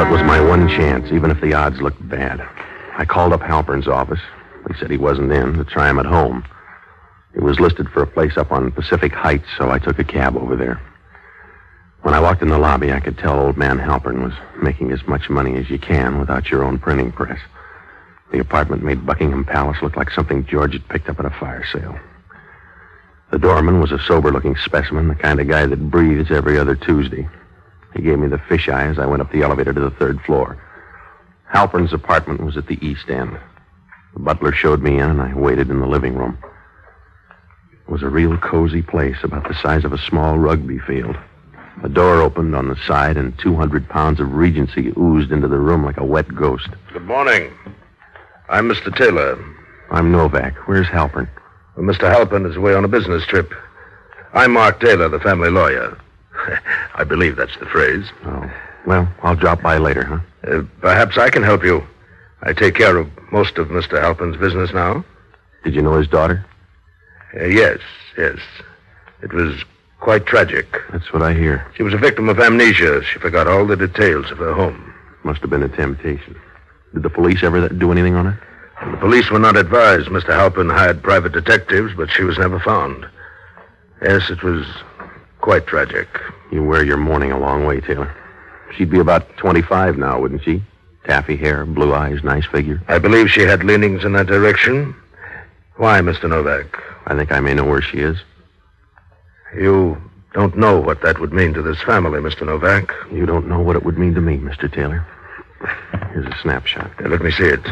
Well, it was my one chance, even if the odds looked bad. I called up Halpern's office. He said he wasn't in, to try him at home. He was listed for a place up on Pacific Heights, so I took a cab over there. When I walked in the lobby, I could tell old man Halpern was making as much money as you can without your own printing press. The apartment made Buckingham Palace look like something George had picked up at a fire sale. The doorman was a sober-looking specimen, the kind of guy that breathes every other Tuesday. He gave me the fisheye as I went up the elevator to the third floor. Halpern's apartment was at the east end. The butler showed me in, and I waited in the living room. It was a real cozy place, about the size of a small rugby field. A door opened on the side, and 200 pounds of Regency oozed into the room like a wet ghost. Good morning. I'm Mr. Taylor. I'm Novak. Where's Halpern? Well, Mr. Halpern is away on a business trip. I'm Mark Taylor, the family lawyer. I believe that's the phrase. Oh. Well, I'll drop by later, huh? Perhaps I can help you. I take care of most of Mr. Halpern's business now. Did you know his daughter? Yes. It was quite tragic. That's what I hear. She was a victim of amnesia. She forgot all the details of her home. Must have been a temptation. Did the police ever do anything on her? The police were not advised. Mr. Halpern hired private detectives, but she was never found. Yes, it was quite tragic. You wear your mourning a long way, Taylor. She'd be about 25 now, wouldn't she? Taffy hair, blue eyes, nice figure. I believe she had leanings in that direction. Why, Mr. Novak? I think I may know where she is. You don't know what that would mean to this family, Mr. Novak. You don't know what it would mean to me, Mr. Taylor. Here's a snapshot. Let me see it.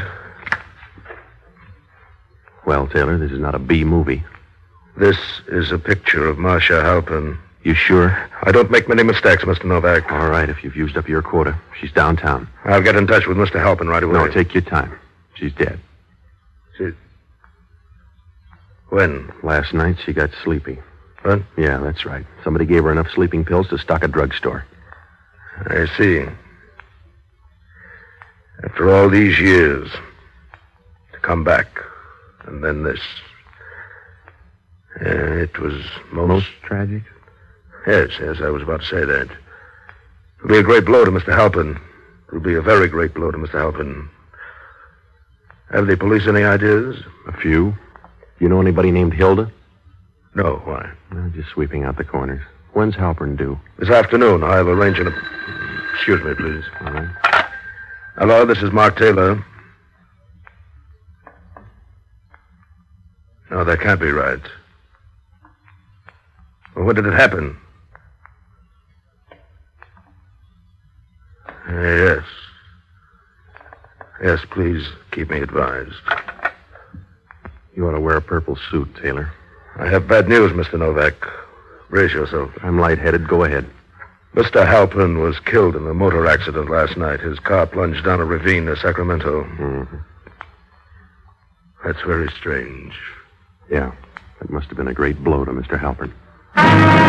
Well, Taylor, this is not a B movie. This is a picture of Marcia Halpern. You sure? I don't make many mistakes, Mr. Novak. All right, if you've used up your quota. She's downtown. I'll get in touch with Mr. Halpern right away. No, take your time. She's dead. When? Last night, she got sleepy. What? Yeah, that's right. Somebody gave her enough sleeping pills to stock a drugstore. I see. After all these years, to come back, and then this. It was Most tragic? Yes, I was about to say that. It'll be a great blow to Mr. Halpern. It'll be a very great blow to Mr. Halpern. Have the police any ideas? A few. You know anybody named Hilda? No, why? No, just sweeping out the corners. When's Halpern due? This afternoon. I'll arrange an... Excuse me, please. All right. Hello, this is Mark Taylor. No, that can't be right. Well, when did it happen? Yes. Yes, please keep me advised. You ought to wear a purple suit, Taylor. I have bad news, Mr. Novak. Brace yourself. I'm lightheaded. Go ahead. Mr. Halpern was killed in a motor accident last night. His car plunged down a ravine near Sacramento. Mm-hmm. That's very strange. Yeah. That must have been a great blow to Mr. Halpern.